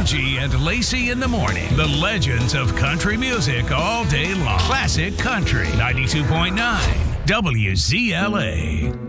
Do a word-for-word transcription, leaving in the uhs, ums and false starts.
Angie and Lacey in the morning. The legends of country music all day long. Classic Country ninety-two point nine W Z L A.